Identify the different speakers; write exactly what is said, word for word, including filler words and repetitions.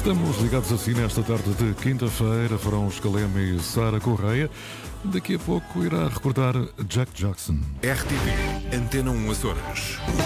Speaker 1: Estamos ligados assim nesta tarde de quinta-feira. Farão os Calema e Sara Correia. Daqui a pouco irá recordar Jack Jackson.
Speaker 2: R T P Antena um Açores.